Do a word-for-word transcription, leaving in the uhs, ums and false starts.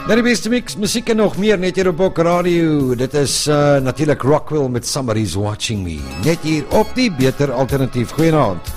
Nou die beste mix, muziek en nog meer, net hier op Bok Radio. Dit is uh, natuurlijk Rockwell met Somebody's Watching Me. Net hier op die Beter Alternatief. Goeienaand.